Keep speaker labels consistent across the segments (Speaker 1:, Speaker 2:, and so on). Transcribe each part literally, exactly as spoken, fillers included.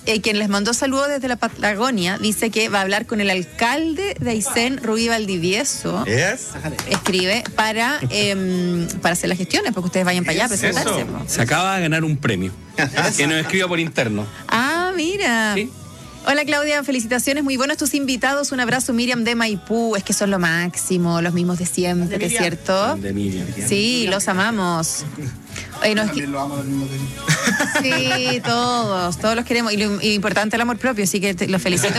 Speaker 1: eh, quien les mandó saludos desde la Patagonia, dice que va a hablar con el alcalde de Aysén, Rubí Valdivieso.
Speaker 2: Yes.
Speaker 1: Escribe para, eh, para hacer las gestiones, porque ustedes vayan para allá a presentarse.
Speaker 3: Eso. Se acaba de ganar un premio. Que nos escriba por interno.
Speaker 1: Ah, mira.
Speaker 3: ¿Sí?
Speaker 1: Hola Claudia, felicitaciones, muy buenos tus invitados, un abrazo Miriam de Maipú, es que son lo máximo, los mismos de siempre, ¿es cierto?
Speaker 3: De Miriam.
Speaker 1: Sí, los amamos. Oye, no, es que...
Speaker 4: También lo amo del mismo tiempo.
Speaker 1: Sí, todos, todos los queremos, y lo y importante el amor propio, así que te, los felicito.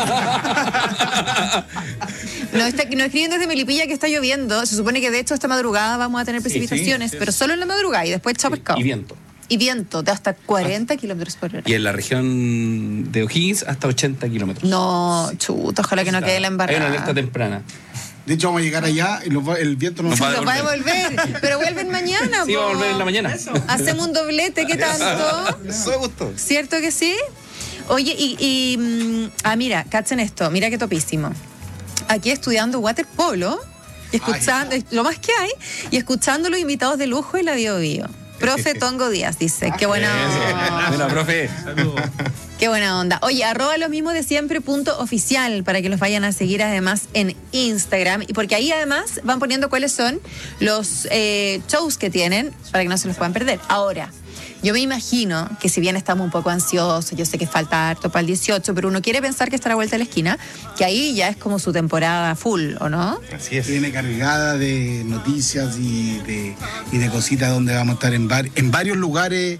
Speaker 1: Nos, está, nos escriben desde Melipilla que está lloviendo, se supone que de hecho esta madrugada vamos a tener precipitaciones,
Speaker 3: sí, sí,
Speaker 1: pero solo en la madrugada y después chao pescado.
Speaker 3: Y viento.
Speaker 1: Y viento de hasta cuarenta kilómetros por hora.
Speaker 3: Y en la región de O'Higgins hasta ochenta kilómetros.
Speaker 1: No, chuta, ojalá que no quede la embarrada.
Speaker 3: Hay una alerta temprana.
Speaker 4: De hecho, vamos a llegar allá y los va- el viento nos
Speaker 3: Nos va a
Speaker 1: Los va a devolver, pero vuelven mañana.
Speaker 3: Sí,
Speaker 1: po.
Speaker 3: va a volver en la mañana.
Speaker 1: Hacemos un doblete, ¿qué tanto?
Speaker 2: Eso me gustó.
Speaker 1: ¿Cierto que sí? Oye, y, y mm, ah, mira, cachen esto, mira qué topísimo. Aquí estudiando waterpolo, y escuchando, lo más que hay, y escuchando los invitados de lujo y la Bio Bio. Profe Tongo Díaz dice, qué buena onda.
Speaker 3: Mira, profe.
Speaker 1: Qué buena onda. Oye, arroba lo mismo de siempre punto oficial para que los vayan a seguir además en Instagram. Y porque ahí además van poniendo cuáles son los eh, shows que tienen para que no se los puedan perder. Ahora, yo me imagino que si bien estamos un poco ansiosos, yo sé que falta harto para el dieciocho, pero uno quiere pensar que está a la vuelta de la esquina, que ahí ya es como su temporada full, ¿o no?
Speaker 2: Así es.
Speaker 4: viene cargada de noticias y de, y de cositas donde vamos a estar en, var- en varios lugares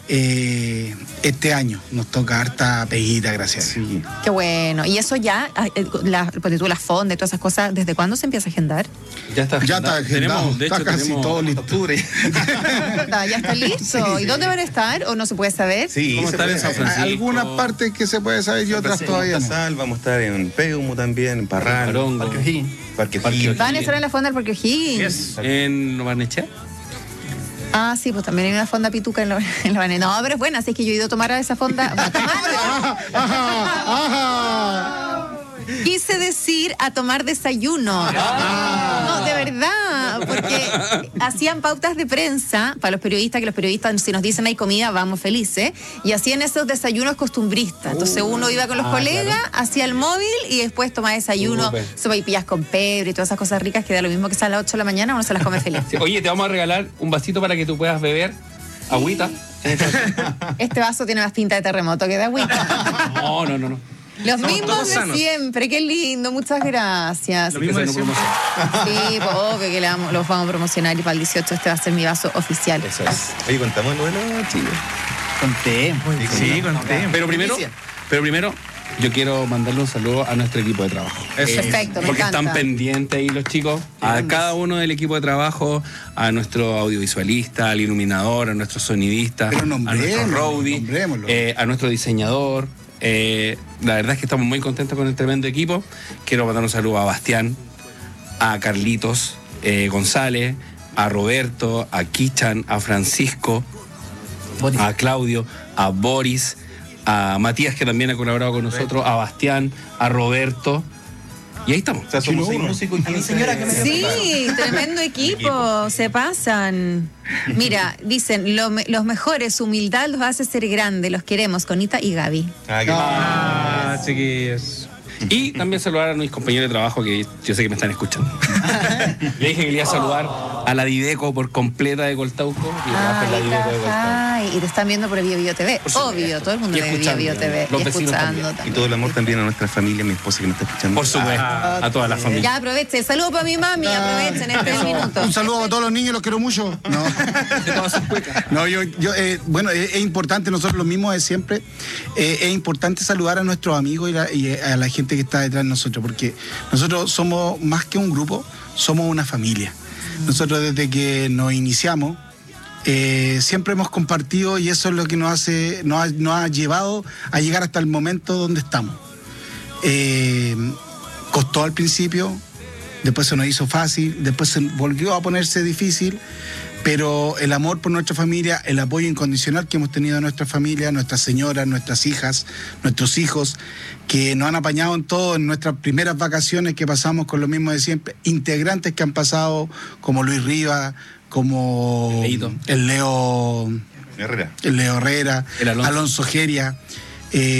Speaker 4: eh, este año. Nos toca harta peguita, gracias a Dios.
Speaker 2: Sí.
Speaker 1: Qué bueno. Y eso ya, eh, la, porque tú las fondas y todas esas cosas, ¿desde cuándo se empieza a agendar?
Speaker 3: Ya está
Speaker 4: Ya
Speaker 3: agendado.
Speaker 4: está agendado,
Speaker 3: Tenemos, de
Speaker 4: está
Speaker 3: hecho,
Speaker 4: casi
Speaker 3: tenemos
Speaker 4: todo listo.
Speaker 2: Octubre.
Speaker 1: Ah, ya está listo. ¿Y dónde van a estar? ¿O no se puede saber?
Speaker 2: Sí,
Speaker 3: ¿Cómo
Speaker 2: se
Speaker 3: estar en
Speaker 2: puede.
Speaker 3: San Francisco?
Speaker 4: Algunas partes que se puede saber y otras todavía no.
Speaker 2: Sal, vamos a estar en Peumo también, en Parral,
Speaker 3: Marongo.
Speaker 2: Parque O'Higgins. Parque
Speaker 3: Parque
Speaker 2: O'Higgins.
Speaker 1: ¿Van a estar en la fonda del Parque O'Higgins?
Speaker 3: En Barnechea.
Speaker 1: Ah, sí, pues también hay una fonda pituca en la, en la Bane- No, pero es buena, así es que yo he ido a tomar a esa fonda. A tomar,
Speaker 4: Ajá, ajá, ajá.
Speaker 1: quise decir a tomar desayuno. No, de verdad, porque hacían pautas de prensa para los periodistas, que los periodistas, si nos dicen hay comida, vamos felices, y hacían esos desayunos costumbristas. Entonces uno iba con los
Speaker 3: Ah,
Speaker 1: colegas,
Speaker 3: claro.
Speaker 1: hacía el móvil y después tomaba desayuno,
Speaker 3: Súper.
Speaker 1: sopaipillas con pebre y todas esas cosas ricas que da lo mismo que sale a las ocho de la mañana, uno se las come feliz.
Speaker 3: Sí, oye, te vamos a regalar un vasito para que tú puedas beber agüita.
Speaker 1: Este vaso tiene más pinta de terremoto que de agüita.
Speaker 3: No, no, no, no.
Speaker 1: Los
Speaker 2: Somos
Speaker 1: mismos
Speaker 2: todos
Speaker 1: de
Speaker 2: sanos.
Speaker 1: siempre, qué lindo, muchas gracias.
Speaker 3: Lo mismo de siempre.
Speaker 1: Sí, pues obvio que le vamos- los vamos a promocionar y para el dieciocho este va a ser mi vaso oficial.
Speaker 3: Eso es.
Speaker 2: Oye, contamos lo de los chicos.
Speaker 5: Conté.
Speaker 2: Sí, conté.
Speaker 3: Pero primero, pero primero, yo quiero mandarle un saludo a nuestro equipo de trabajo.
Speaker 1: Perfecto, me
Speaker 3: Porque
Speaker 1: encanta.
Speaker 3: están pendientes ahí los chicos, a cada uno del equipo de trabajo, a nuestro audiovisualista, al iluminador, a nuestro sonidista,
Speaker 4: Pero
Speaker 3: a nuestro
Speaker 4: nombrémoslo,
Speaker 3: roadie,
Speaker 4: nombrémoslo.
Speaker 3: eh, a nuestro diseñador. Eh, la verdad es que estamos muy contentos con el tremendo equipo. Quiero mandar un saludo a Bastián, a Carlitos eh, González, a Roberto, a Kichan, a Francisco, a Claudio, a Boris, a Matías, que también ha colaborado con nosotros, a Bastián, a Roberto. Y ahí estamos.
Speaker 2: O sea, somos seis
Speaker 4: Chino,
Speaker 2: músicos y
Speaker 5: A mi
Speaker 2: quince.
Speaker 5: señora que me
Speaker 1: Sí, tremendo equipo, se pasan. Mira, dicen, lo me- los mejores, humildad los hace ser grande, los queremos, Conita y Gaby.
Speaker 2: Ah, qué
Speaker 3: Ah, chiquillos. Y también saludar a mis compañeros de trabajo que yo sé que me están escuchando. Le dije que le iba a saludar a la Dideco por completa de Coltauco. Y trabaja en la
Speaker 1: Ay,
Speaker 3: Dideco de Coltauco.
Speaker 1: ay, y te están viendo por el Bio Bio T V.
Speaker 3: Por supuesto.
Speaker 1: Obvio, todo el mundo
Speaker 3: Y
Speaker 1: ve Bio
Speaker 3: escuchando,
Speaker 1: Bio T V.
Speaker 3: los
Speaker 1: Y
Speaker 3: vecinos
Speaker 1: escuchando
Speaker 3: también.
Speaker 1: también.
Speaker 2: Y todo el amor también a nuestra familia, a mi esposa que me está escuchando.
Speaker 3: Por supuesto, a toda la familia.
Speaker 1: Ya aprovechen, saludos para mi mami, aprovechen este minuto.
Speaker 4: Un saludo a todos los niños, los quiero mucho. No,
Speaker 3: De todas sus cuecas.
Speaker 4: no yo, yo eh, bueno, es, es importante, nosotros lo mismo de siempre, eh, es importante saludar a nuestros amigos y, la- y a la gente que está detrás de nosotros, porque nosotros somos más que un grupo, somos una familia. Nosotros desde que nos iniciamos, eh, siempre hemos compartido y eso es lo que nos hace, nos ha, nos ha llevado a llegar hasta el momento donde estamos. Eh, costó al principio, después se nos hizo fácil, después se volvió a ponerse difícil, pero el amor por nuestra familia, el apoyo incondicional que hemos tenido a nuestra familia, nuestras señoras, nuestras hijas, nuestros hijos, que nos han apañado en todo, en nuestras primeras vacaciones que pasamos con lo mismo de siempre, integrantes que han pasado como Luis Rivas, como
Speaker 3: El Leito.
Speaker 4: el Leo,
Speaker 2: Herrera.
Speaker 4: el Leo Herrera,
Speaker 3: El Alonso.
Speaker 4: Alonso Geria. eh,